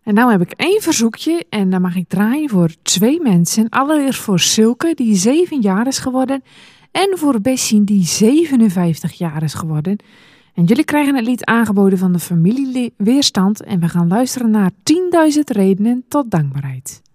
En nou heb ik 1 verzoekje en dan mag ik draaien voor 2 mensen. Allereerst voor Silke, die 7 jaar is geworden. En voor Bessie, die 57 jaar is geworden. En jullie krijgen het lied aangeboden van de familie Weerstand. En we gaan luisteren naar 10.000 redenen tot dankbaarheid.